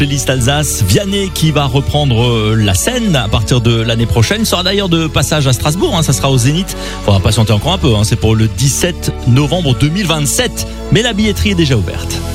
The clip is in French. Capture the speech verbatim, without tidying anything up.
Playlist Alsace, Vianney qui va reprendre la scène à partir de l'année prochaine. Il sera d'ailleurs de passage à Strasbourg, hein, ça sera au Zénith. Faudra patienter encore un peu, hein, c'est pour le dix-sept novembre deux mille vingt-sept. Mais la billetterie est déjà ouverte.